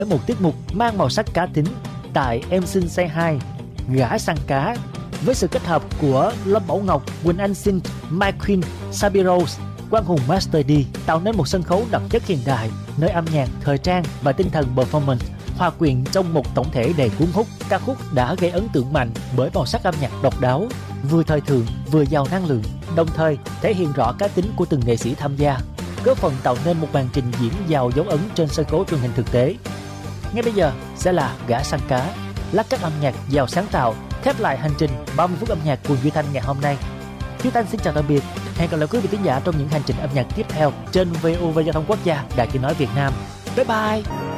với một tiết mục mang màu sắc cá tính tại Em Xin Say Hi, Gã Săn Cá, với sự kết hợp của Lâm Bảo Ngọc, Quỳnh Anh Xin, Mai Queen, Sabi Rose, Quang Hùng Master D, tạo nên một sân khấu đậm chất hiện đại, nơi âm nhạc, thời trang và tinh thần performance hòa quyện trong một tổng thể đầy cuốn hút. Ca khúc đã gây ấn tượng mạnh bởi màu sắc âm nhạc độc đáo, vừa thời thượng vừa giàu năng lượng, đồng thời thể hiện rõ cá tính của từng nghệ sĩ tham gia, góp phần tạo nên một màn trình diễn giàu dấu ấn trên sân khấu truyền hình thực tế. Ngay bây giờ sẽ là Gã Săn Cá, lát cắt âm nhạc giàu sáng tạo, khép lại hành trình 30 phút âm nhạc cùng Duy Thanh ngày hôm nay. Duy Thanh xin chào tạm biệt, hẹn gặp lại quý vị khán giả trong những hành trình âm nhạc tiếp theo trên VOV Giao thông Quốc gia, Đài Tiếng nói Việt Nam. Bye bye.